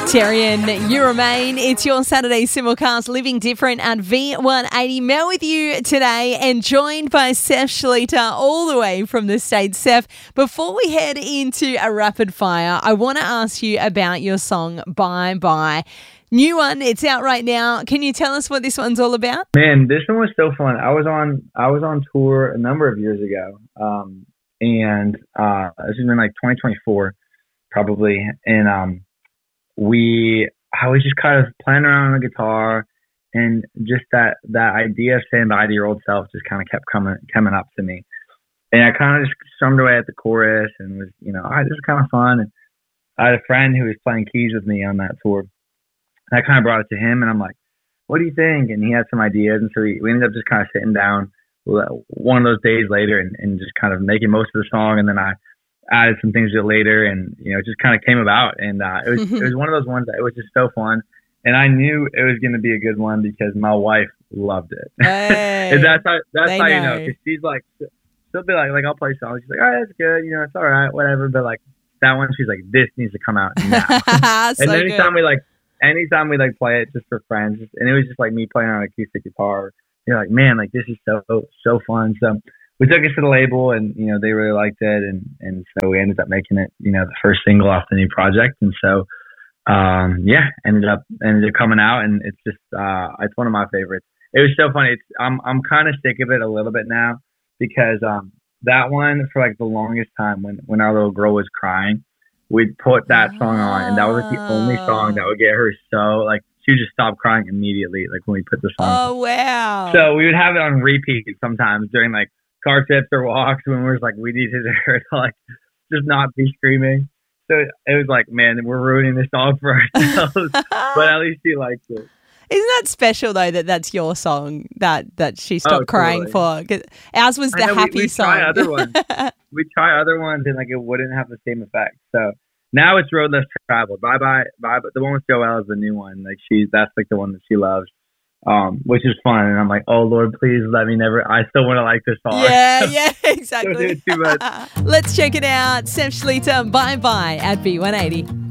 Terrian, you remain. It's your Saturday simulcast, Living Different at V180. Mel with you today and joined by Seth Schlita all the way from the States. Seth, before we head into a rapid fire, I want to ask you about your song, Bye Bye. New one, it's out right now. Can you tell us what this one's all about? Man, this one was so fun. I was on tour a number of years ago, and this was in like 2024, probably, and I was just kind of playing around on the guitar, and just that idea of saying bye to your old self just kind of kept coming up to me. And I kind of just strummed away at the chorus and was, all right, this is kind of fun. And I had a friend who was playing keys with me on that tour. And I kind of brought it to him, and I'm like, what do you think? And he had some ideas. And so we ended up just kind of sitting down one of those days later and just kind of making most of the song. And then I added some things to it later, and it just kind of came about, and it was one of those ones that it was just so fun, and I knew it was going to be a good one because my wife loved it. Hey, and that's how you know, because she's like, she'll be like I'll play songs, she's like, all right, that's good, it's all right, whatever, but like that one, she's like, this needs to come out now. And anytime we play it just for friends, and it was just like me playing on an acoustic guitar, you're like, man, like this is so fun. So we took it to the label, and they really liked it, and so we ended up making it the first single off the new project, and so ended up coming out, and it's just it's one of my favorites. It was so funny. I'm kind of sick of it a little bit now, because that one, for like the longest time, when our little girl was crying, we'd put that song on, and that was like the only song that would get her so like she would just stop crying immediately, like when we put the song on. Oh wow. So we would have it on repeat sometimes during like car trips or walks when we were like, we needed her to like just not be screaming. So it was like, man, we're ruining this song for ourselves, but at least she likes it. Isn't that special though, that that's your song that she stopped crying for? 'Cause ours was the happy song. We try other ones and like it wouldn't have the same effect. So now it's Road Less Traveled. Bye Bye. But the one with Joelle is the new one. Like that's like the one that she loves. Which is fun, and I'm like, oh Lord, please let me never. I still want to like this song. Yeah, exactly. Don't do it too much. Let's check it out. Seth Schlita, Bye Bye at V180.